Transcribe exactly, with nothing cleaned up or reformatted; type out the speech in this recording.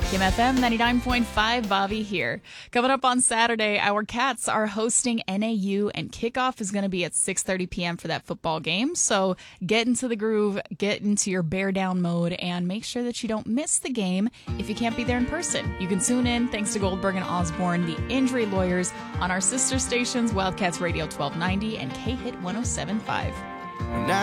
Kim F M ninety-nine point five, Bobby here. Coming up on Saturday, our Cats are hosting N A U, and kickoff is going to be at six thirty p.m. for that football game. So get into the groove, get into your bear down mode, and make sure that you don't miss the game if you can't be there in person. You can tune in, thanks to Goldberg and Osborne, the injury lawyers, on our sister stations, Wildcats Radio twelve ninety and K-Hit one oh seven point five.